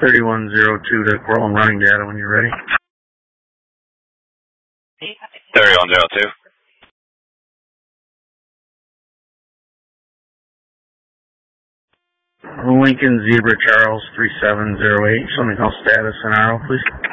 3102 to Portland running data when you're ready. 3102. Lincoln Zebra Charles 3708. Something called status and arrow, please.